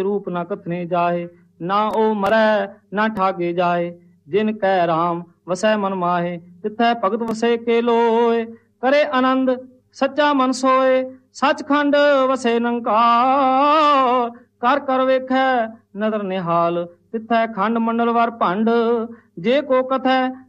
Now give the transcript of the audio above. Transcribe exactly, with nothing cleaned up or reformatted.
रूप न कथने जाए, ना ओ मरै ना ठागे जाए। जिन कै राम वसै मन माहे, तिथै भगत वसे के लोए। करे आनंद सच्चा मन सोए, सचखंड वसे निरंकार। कर कर वेखै नदर निहाल, तिथै खंड मंडल वर भंड। जे को कथै